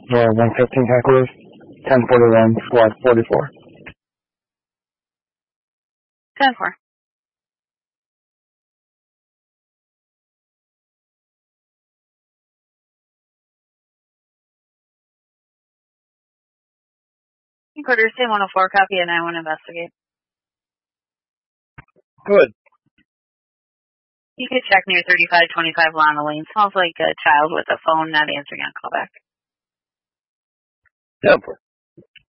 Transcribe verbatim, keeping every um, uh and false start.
Yeah, one fifteen calculus, ten forty-one, squad forty-four. ten four. Quarter say one oh four, copy, and I want to investigate. Good. You could check near thirty-five twenty-five Lana Lane. Smells like a child with a phone not answering on callback. ten four.